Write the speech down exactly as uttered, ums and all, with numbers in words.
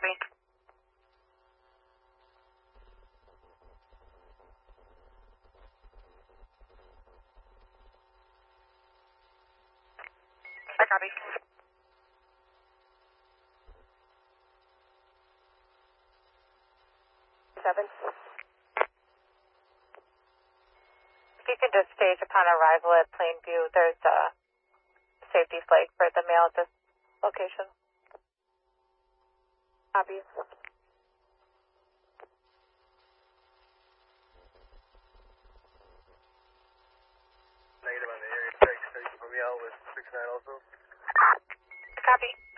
Copy. I copy. Seven. If you can just stage upon arrival at Plainview, there's a safety flag for the mail at this location. Copy. Negative on the area check, station for meow with six nine also. Copy.